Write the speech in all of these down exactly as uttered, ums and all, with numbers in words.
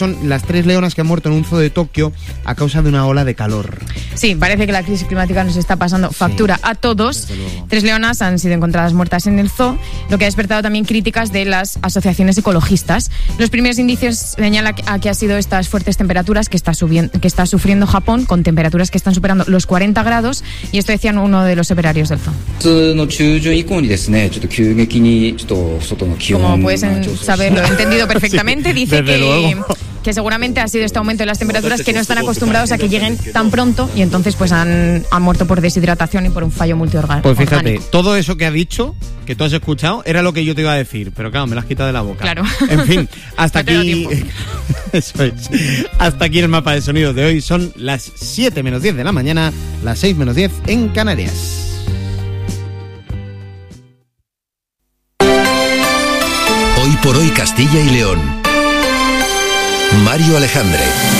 son las tres leonas que han muerto en un zoo de Tokio a causa de una ola de calor. Sí, parece que la crisis climática nos está pasando factura sí, a todos. Tres leonas han sido encontradas muertas en el zoo, lo que ha despertado también críticas de las asociaciones ecologistas. Los primeros indicios señalan a que ha sido estas fuertes temperaturas que está, subiendo, que está sufriendo Japón, con temperaturas que están superando los cuarenta grados, y esto decían uno de los operarios del zoo. Como puedes saber, lo he entendido perfectamente, sí, dice que, que seguramente ha sido este aumento de las temperaturas que no están acostumbrados a que lleguen tan pronto, y entonces pues han, han muerto por deshidratación y por un fallo multiorgánico. Pues fíjate, todo eso que ha dicho, que tú has escuchado, era lo que yo te iba a decir, pero claro, me lo has quitado de la boca. Claro. En fin, hasta aquí eso es. Hasta aquí el mapa de sonidos de hoy. Son las siete menos diez de la mañana, las seis menos diez en Canarias. Hoy por hoy Castilla y León. Mario Alejandre.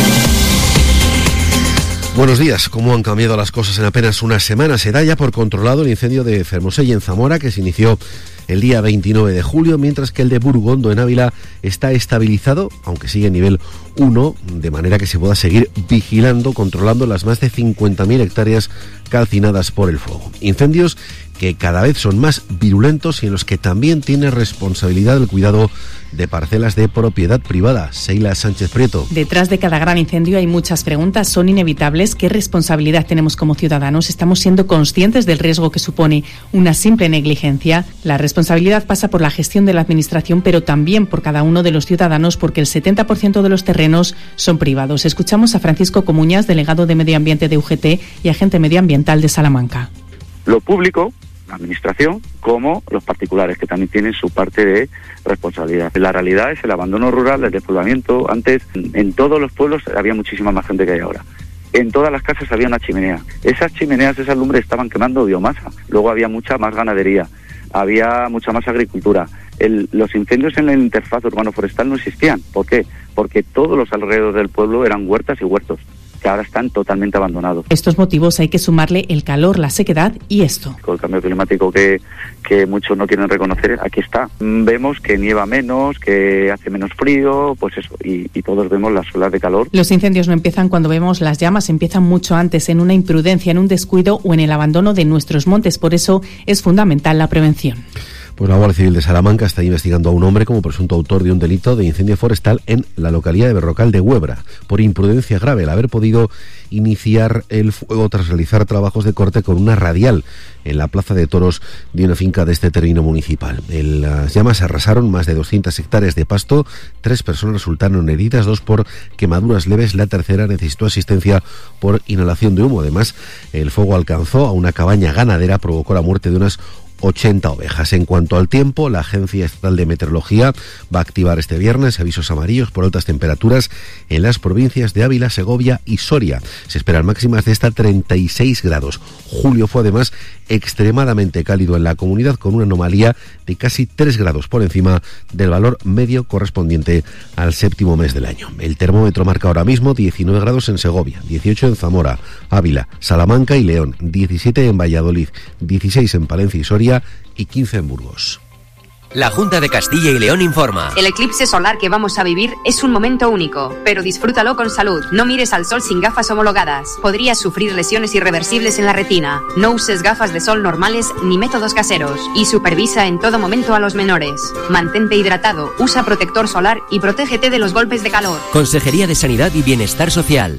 Buenos días. ¿Cómo han cambiado las cosas en apenas una semana? Se da ya por controlado el incendio de Fermoselle en Zamora, que se inició el día veintinueve de julio, mientras que el de Burgondo en Ávila está estabilizado, aunque sigue en nivel uno, de manera que se pueda seguir vigilando, controlando las más de cincuenta mil hectáreas calcinadas por el fuego. Incendios que cada vez son más virulentos y en los que también tiene responsabilidad el cuidado de parcelas de propiedad privada. Seila Sánchez Prieto. Detrás de cada gran incendio hay muchas preguntas, son inevitables. ¿Qué responsabilidad tenemos como ciudadanos? ¿Estamos siendo conscientes del riesgo que supone una simple negligencia? La responsabilidad pasa por la gestión de la administración, pero también por cada uno de los ciudadanos, porque el setenta por ciento de los terrenos son privados. Escuchamos a Francisco Comuñas, delegado de Medio Ambiente de U G T y agente medioambiental de Salamanca. Lo público, la administración, como los particulares, que también tienen su parte de responsabilidad. La realidad es el abandono rural, el despoblamiento. Antes, en todos los pueblos había muchísima más gente que hay ahora. En todas las casas había una chimenea. Esas chimeneas, esas lumbres estaban quemando biomasa. Luego había mucha más ganadería, había mucha más agricultura. El, los incendios en la interfaz urbano-forestal no existían. ¿Por qué? Porque todos los alrededores del pueblo eran huertas y huertos, que ahora están totalmente abandonados. Estos motivos hay que sumarle el calor, la sequedad y esto. Con el cambio climático que, que muchos no quieren reconocer, aquí está. Vemos que nieva menos, que hace menos frío, pues eso, y, y todos vemos las olas de calor. Los incendios no empiezan cuando vemos las llamas, empiezan mucho antes, en una imprudencia, en un descuido o en el abandono de nuestros montes. Por eso es fundamental la prevención. Pues la Guardia Civil de Salamanca está investigando a un hombre como presunto autor de un delito de incendio forestal en la localidad de Berrocal de Huebra, por imprudencia grave, al haber podido iniciar el fuego tras realizar trabajos de corte con una radial en la plaza de toros de una finca de este término municipal. En las llamas arrasaron más de doscientas hectáreas de pasto, tres personas resultaron heridas, dos por quemaduras leves, la tercera necesitó asistencia por inhalación de humo. Además, el fuego alcanzó a una cabaña ganadera, provocó la muerte de unas ochenta ovejas. En cuanto al tiempo, la Agencia Estatal de Meteorología va a activar este viernes avisos amarillos por altas temperaturas en las provincias de Ávila, Segovia y Soria. Se esperan máximas de hasta treinta y seis grados. Julio fue además extremadamente cálido en la comunidad, con una anomalía de casi tres grados por encima del valor medio correspondiente al séptimo mes del año. El termómetro marca ahora mismo diecinueve grados en Segovia, dieciocho en Zamora, Ávila, Salamanca y León, diecisiete en Valladolid, dieciséis en Palencia y Soria y quince en Burgos. La Junta de Castilla y León informa. El eclipse solar que vamos a vivir es un momento único, pero disfrútalo con salud. No mires al sol sin gafas homologadas. Podrías sufrir lesiones irreversibles en la retina. No uses gafas de sol normales ni métodos caseros. Y supervisa en todo momento a los menores. Mantente hidratado, usa protector solar y protégete de los golpes de calor. Consejería de Sanidad y Bienestar Social.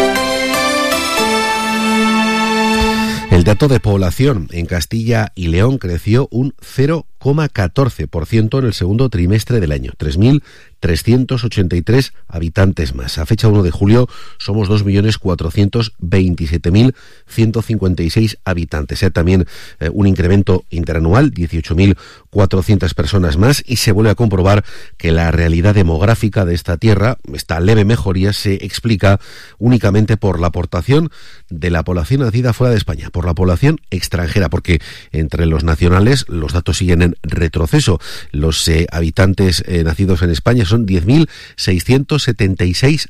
El dato de población en Castilla y León creció un cero coma catorce por ciento en el segundo trimestre del año, tres mil trescientos ochenta y tres habitantes más. A fecha uno de julio somos dos millones cuatrocientos veintisiete mil ciento cincuenta y seis habitantes. Hay también eh, un incremento interanual, dieciocho mil cuatrocientas personas más, y se vuelve a comprobar que la realidad demográfica de esta tierra, esta leve mejoría, se explica únicamente por la aportación de la población nacida fuera de España, por la población extranjera, porque entre los nacionales los datos siguen en retroceso. Los eh, habitantes eh, nacidos en España son diez mil seiscientos setenta y seis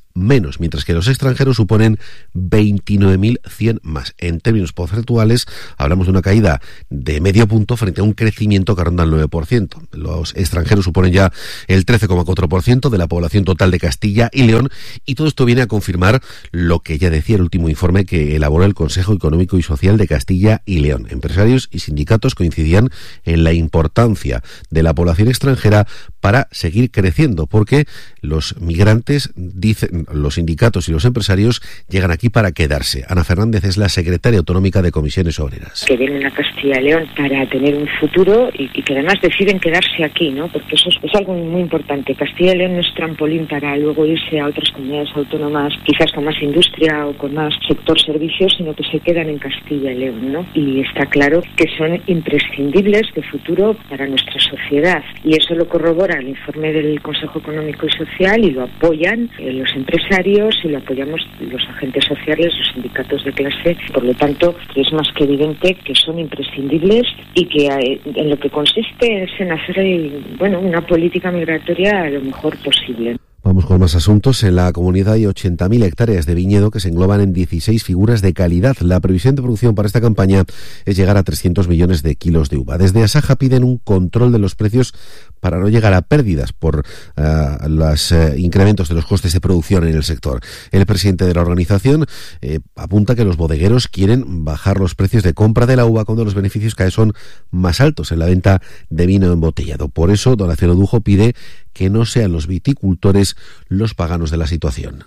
menos, mientras que los extranjeros suponen veintinueve mil cien más. En términos porcentuales, hablamos de una caída de medio punto frente a un crecimiento que ronda el nueve por ciento. Los extranjeros suponen ya el trece coma cuatro por ciento de la población total de Castilla y León, y todo esto viene a confirmar lo que ya decía el último informe que elaboró el Consejo Económico y Social de Castilla y León. Empresarios y sindicatos coincidían en la importancia de la población extranjera para seguir creciendo, porque los migrantes, dicen los sindicatos y los empresarios, llegan aquí para quedarse. Ana Fernández es la secretaria autonómica de Comisiones Obreras. Que vienen a Castilla y León para tener un futuro y, y que además deciden quedarse aquí, ¿no? Porque eso es, es algo muy importante. Castilla y León no es trampolín para luego irse a otras comunidades autónomas, quizás con más industria o con más sector servicios, sino que se quedan en Castilla y León, ¿no? Y está claro que son imprescindibles de futuro para nuestra sociedad. Y eso lo corrobora el informe del Consejo Económico y Social y lo apoyan eh, los empresarios y lo apoyamos los agentes sociales, los sindicatos de clase. Por lo tanto, es más que evidente que son imprescindibles y que eh, en lo que consiste es en hacer eh, bueno, una política migratoria lo mejor posible. Vamos con más asuntos. En la comunidad hay ochenta mil hectáreas de viñedo que se engloban en dieciséis figuras de calidad. La previsión de producción para esta campaña es llegar a trescientos millones de kilos de uva. Desde Asaja piden un control de los precios para no llegar a pérdidas por uh, los uh, incrementos de los costes de producción en el sector. El presidente de la organización eh, apunta que los bodegueros quieren bajar los precios de compra de la uva cuando los beneficios cada vez son más altos en la venta de vino embotellado. Por eso, don Acero Dujo pide que no sean los viticultores los paganos de la situación.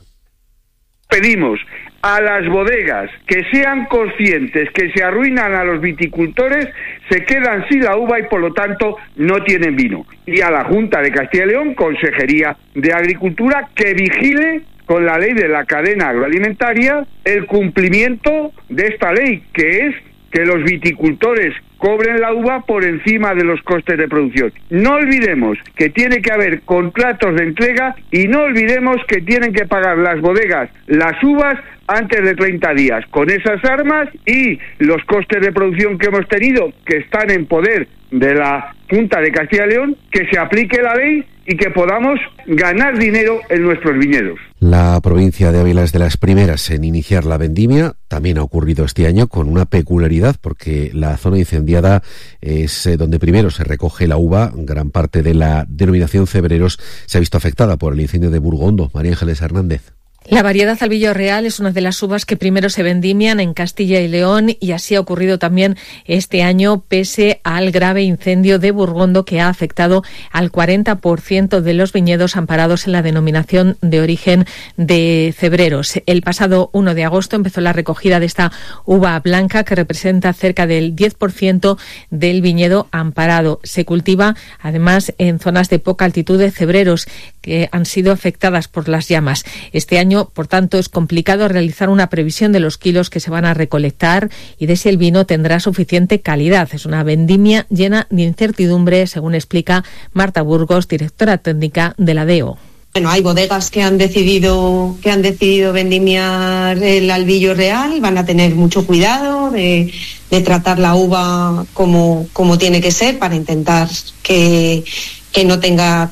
Pedimos a las bodegas que sean conscientes que se arruinan a los viticultores, se quedan sin la uva y por lo tanto no tienen vino. Y a la Junta de Castilla y León, Consejería de Agricultura, que vigile con la ley de la cadena agroalimentaria el cumplimiento de esta ley, que es que los viticultores cobren la uva por encima de los costes de producción. No olvidemos que tiene que haber contratos de entrega y no olvidemos que tienen que pagar las bodegas las uvas antes de treinta días. Con esas armas y los costes de producción que hemos tenido, que están en poder de la Junta de Castilla y León, que se aplique la ley y que podamos ganar dinero en nuestros viñedos. La provincia de Ávila es de las primeras en iniciar la vendimia. También ha ocurrido este año con una peculiaridad, porque la zona incendiada es eh, donde primero se recoge la uva. Gran parte de la denominación Cebreros se ha visto afectada por el incendio de Burgondo. María Ángeles Hernández. La variedad Albillo Real es una de las uvas que primero se vendimian en Castilla y León, y así ha ocurrido también este año, pese al grave incendio de Burgondo que ha afectado al cuarenta por ciento de los viñedos amparados en la denominación de origen de Cebreros. El pasado uno de agosto empezó la recogida de esta uva blanca, que representa cerca del diez por ciento del viñedo amparado. Se cultiva además en zonas de poca altitud de Cebreros, que han sido afectadas por las llamas. Este año, por tanto, es complicado realizar una previsión de los kilos que se van a recolectar y de si el vino tendrá suficiente calidad. Es una vendimia llena de incertidumbre, según explica Marta Burgos, directora técnica de la D E O. Bueno, hay bodegas que han decidido que han decidido vendimiar el Albillo Real, van a tener mucho cuidado de, de tratar la uva como, como tiene que ser, para intentar que, que no tenga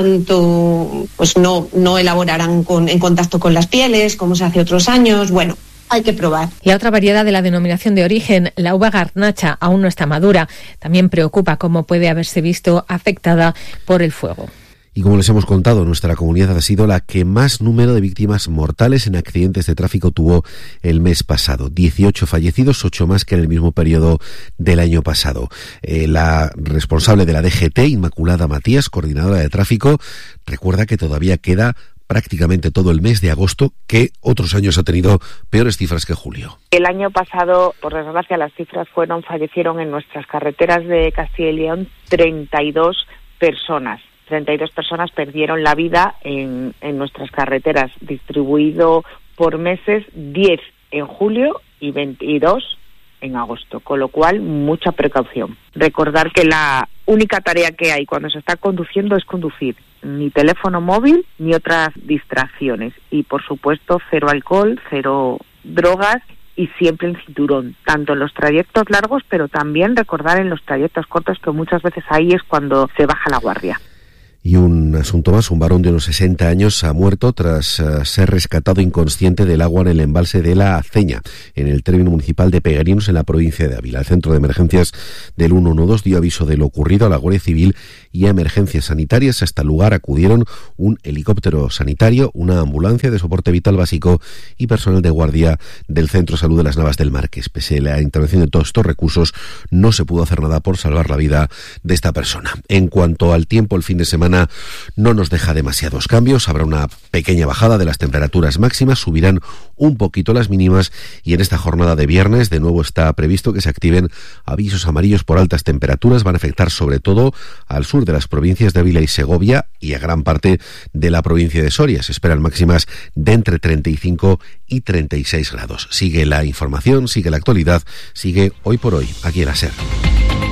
tanto, pues no, no elaborarán con, en contacto con las pieles, como se hace otros años. Bueno, hay que probar. La otra variedad de la denominación de origen, la uva garnacha, aún no está madura. También preocupa cómo puede haberse visto afectada por el fuego. Y como les hemos contado, nuestra comunidad ha sido la que más número de víctimas mortales en accidentes de tráfico tuvo el mes pasado. dieciocho fallecidos, ocho más que en el mismo periodo del año pasado. Eh, la responsable de la D G T, Inmaculada Matías, coordinadora de tráfico, recuerda que todavía queda prácticamente todo el mes de agosto, que otros años ha tenido peores cifras que julio. El año pasado, por desgracia, las cifras fueron, fallecieron en nuestras carreteras de Castilla y León treinta y dos personas. treinta y dos personas perdieron la vida en, en nuestras carreteras, distribuido por meses, diez en julio y veintidós en agosto, con lo cual mucha precaución. Recordar que la única tarea que hay cuando se está conduciendo es conducir, ni teléfono móvil ni otras distracciones, y por supuesto cero alcohol, cero drogas y siempre el cinturón, tanto en los trayectos largos, pero también recordar en los trayectos cortos, que muchas veces ahí es cuando se baja la guardia. Y un asunto más, un varón de unos sesenta años ha muerto tras uh, ser rescatado inconsciente del agua en el embalse de La Aceña, en el término municipal de Peguerinos, en la provincia de Ávila. El centro de emergencias del ciento doce dio aviso de lo ocurrido a la Guardia Civil y a emergencias sanitarias. Hasta el lugar acudieron un helicóptero sanitario, una ambulancia de soporte vital básico y personal de guardia del Centro de Salud de las Navas del Marqués. Pese a la intervención de todos estos recursos, no se pudo hacer nada por salvar la vida de esta persona. En cuanto al tiempo, el fin de semana no nos deja demasiados cambios. Habrá una pequeña bajada de las temperaturas máximas, subirán un poquito las mínimas y en esta jornada de viernes de nuevo está previsto que se activen avisos amarillos por altas temperaturas. Van a afectar sobre todo al sur de las provincias de Ávila y Segovia y a gran parte de la provincia de Soria. Se esperan máximas de entre treinta y cinco y treinta y seis grados. Sigue la información, sigue la actualidad, sigue Hoy por Hoy, aquí en la SER.